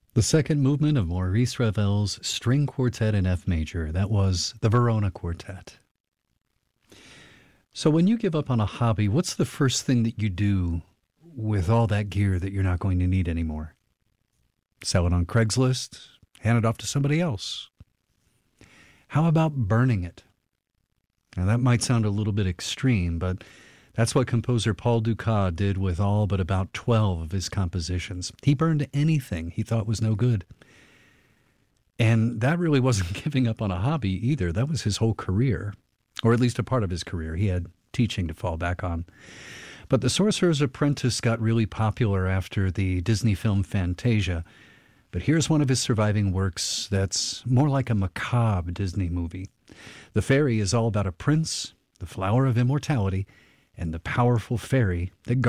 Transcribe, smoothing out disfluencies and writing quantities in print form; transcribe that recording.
The second movement of Maurice Ravel's String Quartet in F major, that was the Verona Quartet. So when you give up on a hobby, what's the first thing that you do with all that gear that you're not going to need anymore? Sell it on Craigslist? Hand it off to somebody else? How about burning it? Now that might sound a little bit extreme, but that's what composer Paul Dukas did with all but about 12 of his compositions. He burned anything he thought was no good. And that really wasn't giving up on a hobby either. That was his whole career, or at least a part of his career. He had teaching to fall back on. But The Sorcerer's Apprentice got really popular after the Disney film Fantasia. But here's one of his surviving works that's more like a macabre Disney movie. The Fairy is all about a prince, the flower of immortality, and the powerful fairy that